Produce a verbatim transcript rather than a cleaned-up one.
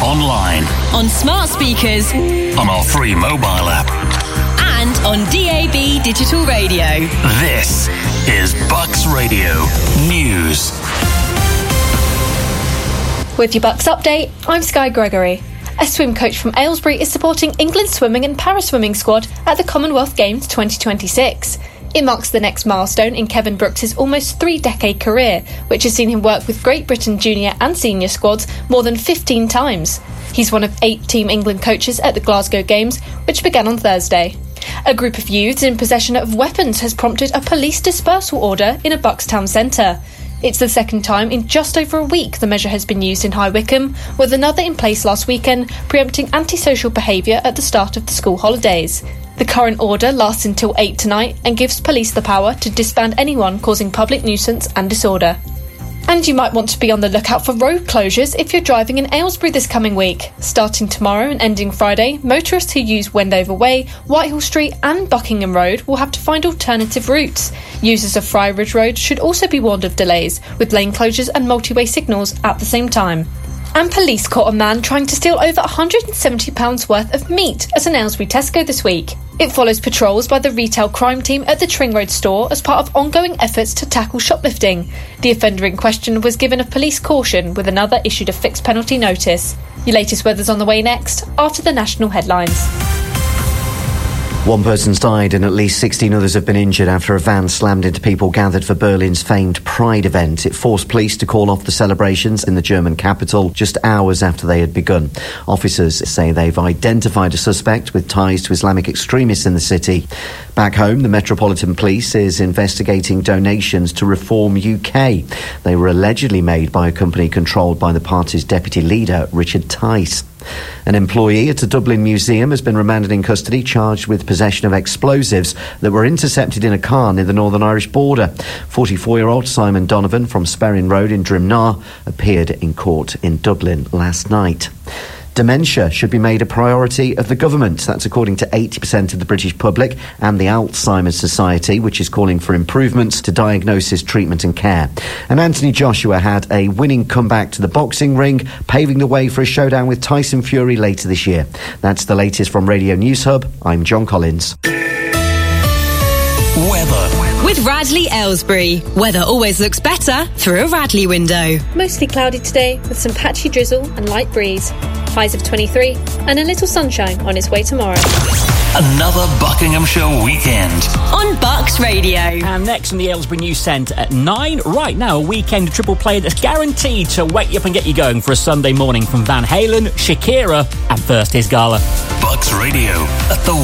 online, on smart speakers, on our free mobile app, and on D A B digital radio. This is Bucks Radio News. With your Bucks update, I'm Sky Gregory. A swim coach from Aylesbury is supporting England's swimming and para-swimming squad at the Commonwealth Games twenty twenty-six. It marks the next milestone in Kevin Brooks' almost three-decade career, which has seen him work with Great Britain junior and senior squads more than fifteen times. He's one of eight Team England coaches at the Glasgow Games, which began on Thursday. A group of youths in possession of weapons has prompted a police dispersal order in a Bucks town centre. It's the second time in just over a week the measure has been used in High Wycombe, with another in place last weekend, preempting antisocial behaviour at the start of the school holidays. The current order lasts until eight tonight and gives police the power to disband anyone causing public nuisance and disorder. And you might want to be on the lookout for road closures if you're driving in Aylesbury this coming week. Starting tomorrow and ending Friday, motorists who use Wendover Way, Whitehall Street and Buckingham Road will have to find alternative routes. Users of Friarridge Road should also be warned of delays, with lane closures and multi-way signals at the same time. And police caught a man trying to steal over one hundred seventy pounds worth of meat at an Aylesbury Tesco this week. It follows patrols by the retail crime team at the Tring Road store as part of ongoing efforts to tackle shoplifting. The offender in question was given a police caution, with another issued a fixed penalty notice. Your latest weather's on the way next, after the national headlines. One person's died and at least sixteen others have been injured after a van slammed into people gathered for Berlin's famed Pride event. It forced police to call off the celebrations in the German capital just hours after they had begun. Officers say they've identified a suspect with ties to Islamic extremists in the city. Back home, the Metropolitan Police is investigating donations to Reform U K. They were allegedly made by a company controlled by the party's deputy leader, Richard Tice. An employee at a Dublin museum has been remanded in custody, charged with possession of explosives that were intercepted in a car near the Northern Irish border. forty-four-year-old Simon Donovan from Sperrin Road in Drimnagh appeared in court in Dublin last night. Dementia should be made a priority of the government. That's according to eighty percent of the British public and the Alzheimer's Society, which is calling for improvements to diagnosis, treatment and care. And Anthony Joshua had a winning comeback to the boxing ring, paving the way for a showdown with Tyson Fury later this year. That's the latest from Radio News Hub. I'm John Collins. Weather. With Radley Aylesbury. Weather always looks better through a Radley window. Mostly cloudy today, with some patchy drizzle and light breeze. Highs of twenty-three, and a little sunshine on its way tomorrow. Another Buckinghamshire weekend on Bucks Radio. And next on the Aylesbury News Centre at nine. Right now, a weekend triple play that's guaranteed to wake you up and get you going for a Sunday morning from Van Halen, Shakira, and First His Gala. Bucks Radio at the